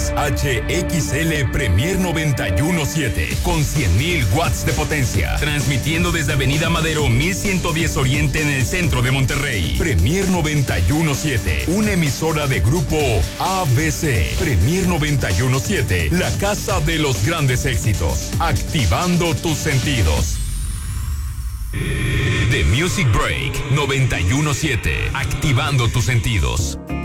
es HXL Premier 917 con 100,000 watts de potencia, transmitiendo desde Avenida Madero 1110 Oriente en el centro de Monterrey. Premier 917, una emisora de grupo ABC. Premier 917, la casa de los grandes éxitos, activando tus sentidos. The Music Break 917, activando tus sentidos.